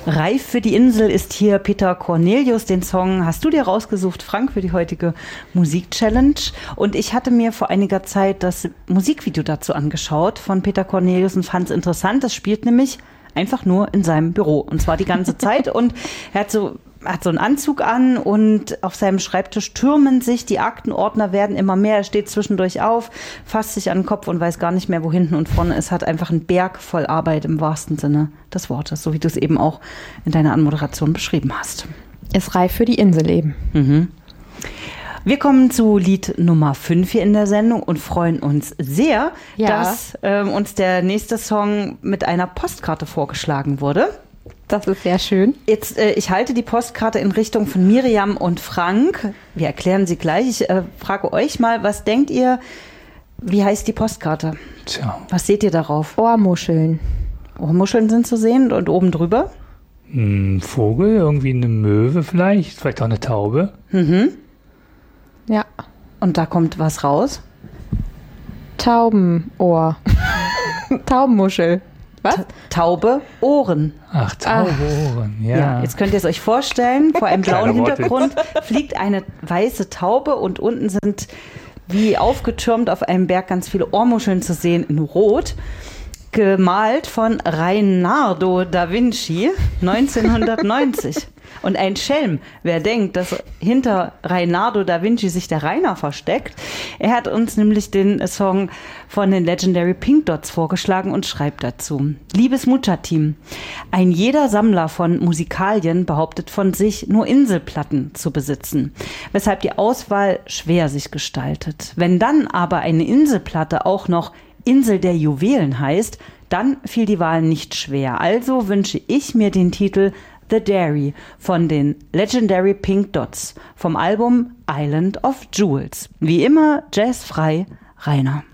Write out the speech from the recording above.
Reif für die Insel ist hier Peter Cornelius. Den Song hast du dir rausgesucht, Frank, für die heutige Musik-Challenge. Und ich hatte mir vor einiger Zeit das Musikvideo dazu angeschaut von Peter Cornelius und fand es interessant. Das spielt nämlich einfach nur in seinem Büro. Und zwar die ganze Zeit. Und er hat so einen Anzug an und auf seinem Schreibtisch türmen sich die Aktenordner, werden immer mehr. Er steht zwischendurch auf, fasst sich an den Kopf und weiß gar nicht mehr, wo hinten und vorne ist. Hat einfach einen Berg voll Arbeit im wahrsten Sinne des Wortes, so wie du es eben auch in deiner Anmoderation beschrieben hast. Ist reif für die Insel eben. Mhm. Wir kommen zu Lied Nummer 5 hier in der Sendung und freuen uns sehr, dass uns der nächste Song mit einer Postkarte vorgeschlagen wurde. Das ist sehr schön. Jetzt, ich halte die Postkarte in Richtung von Miriam und Frank. Wir erklären sie gleich. Ich frage euch mal, was denkt ihr, wie heißt die Postkarte? Tja. Was seht ihr darauf? Ohrmuscheln. Ohrmuscheln sind zu sehen und oben drüber? Ein Vogel, irgendwie eine Möwe vielleicht auch eine Taube. Mhm. Ja. Und da kommt was raus? Taubenohr. Taubenmuschel. Was? Taube Ohren. Ach, Taubeohren, ja. Jetzt könnt ihr es euch vorstellen, vor einem blauen Kleiner Hintergrund fliegt eine weiße Taube und unten sind wie aufgetürmt auf einem Berg ganz viele Ohrmuscheln zu sehen in Rot. Gemalt von Leonardo da Vinci 1990. Und ein Schelm, wer denkt, dass hinter Leonardo da Vinci sich der Rainer versteckt. Er hat uns nämlich den Song von den Legendary Pink Dots vorgeschlagen und schreibt dazu. Liebes Mutter-Team, ein jeder Sammler von Musikalien behauptet von sich, nur Inselplatten zu besitzen, weshalb die Auswahl schwer sich gestaltet. Wenn dann aber eine Inselplatte auch noch Insel der Juwelen heißt, dann fiel die Wahl nicht schwer. Also wünsche ich mir den Titel The Dairy von den Legendary Pink Dots vom Album Island of Jewels. Wie immer, jazzfrei, Rainer.